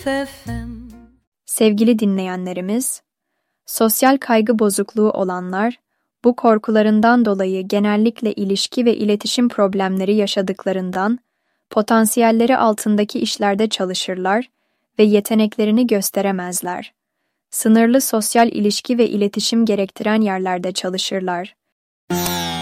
FM. Sevgili dinleyenlerimiz, sosyal kaygı bozukluğu olanlar, bu korkularından dolayı genellikle ilişki ve iletişim problemleri yaşadıklarından, potansiyelleri altındaki işlerde çalışırlar ve yeteneklerini gösteremezler. Sınırlı sosyal ilişki ve iletişim gerektiren yerlerde çalışırlar.